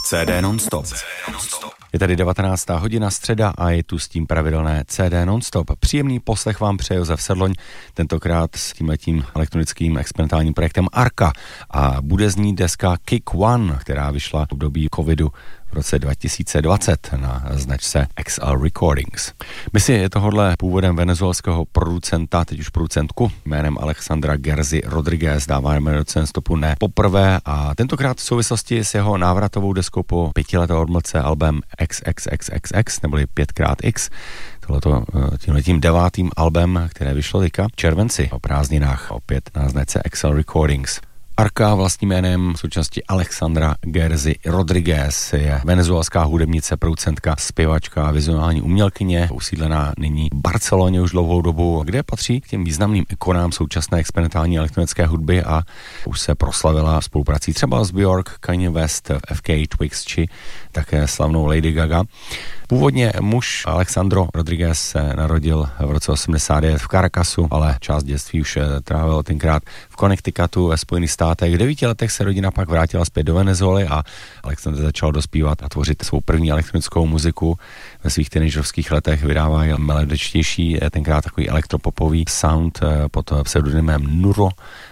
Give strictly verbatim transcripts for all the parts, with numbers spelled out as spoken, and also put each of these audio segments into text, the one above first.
C D non-stop. Je tady devatenáctá hodina středa a je tu s tím pravidelné C D non-stop. Příjemný poslech vám přeje Josef Sedloň, tentokrát s tímhletím elektronickým experimentálním projektem Arka. A bude z ní deska Kick One, která vyšla v období covidu v roce dva tisíce dvacet na značce X L Recordings. My si tohodle původem venezuelského producenta, teď už producentku, jménem Alexandra Gerzy Rodriguez dáváme do C D non-stopu ne poprvé a tentokrát v souvislosti s jeho návratovou deskou po pětileté odmlce albem X X X X X neboli pět krát X. Tohleto tímhletím devátým albem, které vyšlo teďka v červenci o prázdninách opět na značce X L Recordings. Arka vlastním jménem v současnosti Alexandra Gerzy Rodriguez je venezuelská hudebnice, producentka, zpěvačka, vizuální umělkyně, usídlená nyní v Barceloně už dlouhou dobu, kde patří k těm významným ikonám současné experimentální elektronické hudby a už se proslavila spoluprací třeba s Björk, Kanye West, F K Twigs či také slavnou Lady Gaga. Původně muž Alexandro Rodriguez se narodil v roce osmdesát devět v Caracasu, ale část dětství už trávil tenkrát v Connecticutu ve Spojených státech. V devíti letech se rodina pak vrátila zpět do Venezuely a Alexandr začal dospívat a tvořit svou první elektronickou muziku. Ve svých teenagerovských letech vydává melodičtější, tenkrát takový elektropopový sound pod pseudonymem Nuro.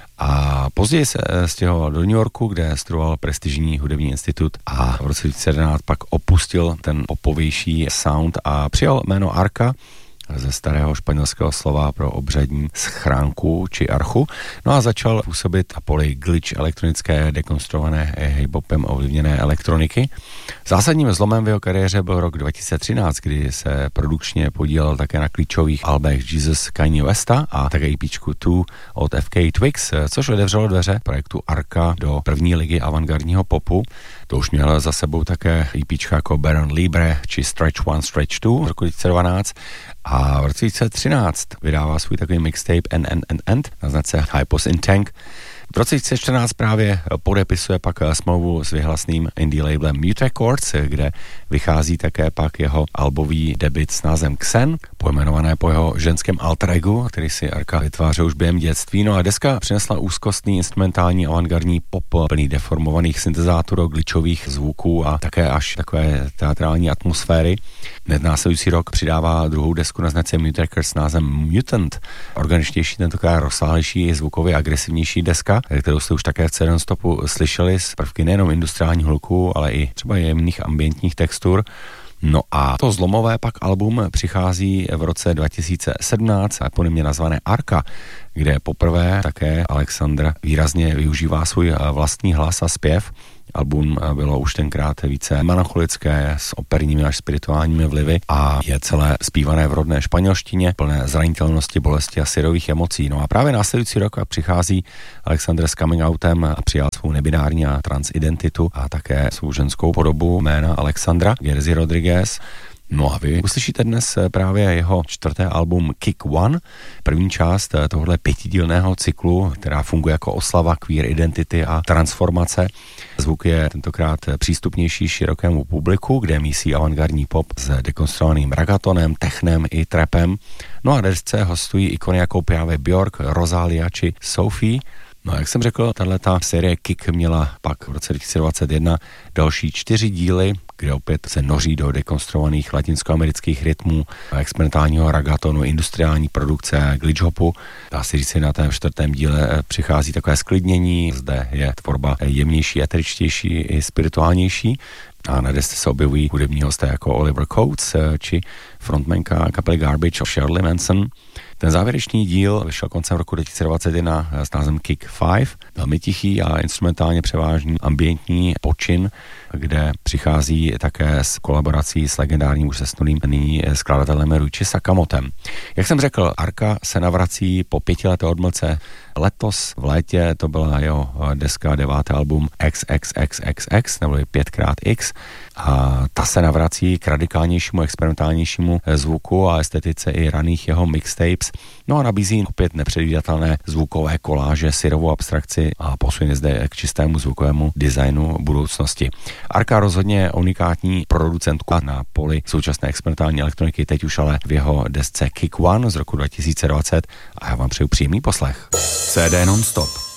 A později se stěhoval do New Yorku, kde studoval prestižní hudební institut a v roce dva tisíce jedenáct pak opustil ten popovější sound a přijal jméno Arka ze starého španělského slova pro obřadní schránku či archu. No a začal působit na poli glitch elektronické, dekonstruované hip-hopem ovlivněné elektroniky. Zásadním zlomem v jeho kariéře byl rok dva tisíce třináct, kdy se produkčně podílel také na klíčových albech Jesus, Kanye Westa a také EPčku dva od F K Twigs, což otevřelo dveře projektu Arka do první ligy avantgardního popu. To už měl za sebou také EPčka jako Baron Libre či Stretch One, Stretch Two v roku dva tisíce dvanáct. A v roce dva tisíce třináct vydává svůj takový mixtape N N N N na značce Hypos in Tank. V roce dva tisíce čtrnáct právě podepisuje pak smlouvu s vyhlasným indie labelem Mute Records, kde vychází také pak jeho albový debut s názvem Xen, pojmenované po jeho ženském alter egu, který si Arka vytvářel už během dětství. No a deska přinesla úzkostný instrumentální avantgardní pop plný deformovaných syntezátorů, glitchových zvuků a také až takové teatrální atmosféry. Hned následující rok přidává druhou desku na značce Mute Records s názvem Mutant, organičtější, tentokrát rozsáhlejší, zvukově agresivnější deska, kterou jste už také v C D non-stopu slyšeli z prvky nejenom industriálního hluku, ale i třeba jemných ambientních textur. No a to zlomové pak album přichází v roce dva tisíce sedmnáct, eponymně nazvané Arka, kde poprvé také Alexandr výrazně využívá svůj vlastní hlas a zpěv. Album bylo už tenkrát více melancholické s operními až spirituálními vlivy a je celé zpívané v rodné španělštině, plné zranitelnosti, bolesti a syrových emocí. No a právě následující rok přichází Alexandr s coming outem a přijal svou nebinární a transidentitu a také svou ženskou podobu jména Alexandra Gerzy Rodriguez. No a vy uslyšíte dnes právě jeho čtvrté album Kick One, první část tohohle pětidílného cyklu, která funguje jako oslava queer identity a transformace. Zvuk je tentokrát přístupnější širokému publiku, kde mísí avantgardní pop s dekonstruovaným ragatonem, technem i trapem. No a desce hostují ikony jako právě Björk, Rosalia či Sophie. No a jak jsem řekl, tato série Kick měla pak v roce dva tisíce dvacet jedna další čtyři díly, kde opět se noří do dekonstruovaných latinskoamerických rytmů, experimentálního ragatonu, industriální produkce, glitch hopu. Dá se říct, na tém čtvrtém díle přichází takové sklidnění, zde je tvorba jemnější, eteričtější i spirituálnější. A na desce se objevují hudební hosté jako Oliver Coates či frontmanka kapely Garbage of Shirley Manson. Ten závěrečný díl vyšel koncem roku dva tisíce dvacet jedna s názvem Kick pět, velmi tichý a instrumentálně převážný ambientní počin, kde přichází také s kolaborací s legendárním už zesnulým nyní skladatelem Ryuichi Sakamotem. Jak jsem řekl, Arka se navrací po pětileté odmlce. Letos v létě to byla jeho deska, devátý album X X X X X, nebo pět krát X, a ta se navrací k radikálnějšímu, experimentálnějšímu zvuku a estetice i raných jeho mixtapes. No a nabízí opět nepředvídatelné zvukové koláže, syrovou abstrakci a posun zde k čistému zvukovému designu budoucnosti. Arka rozhodně unikátní producentku na poli současné experimentální elektroniky, teď už ale v jeho desce Kick One z roku dva tisíce dvacet a já vám přeju příjemný poslech. C D non-stop.